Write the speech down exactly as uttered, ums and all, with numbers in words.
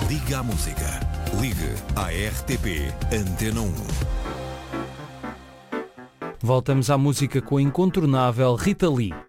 Liga à música. Ligue à R T P Antena um. Voltamos à música com a incontornável Rita Lee.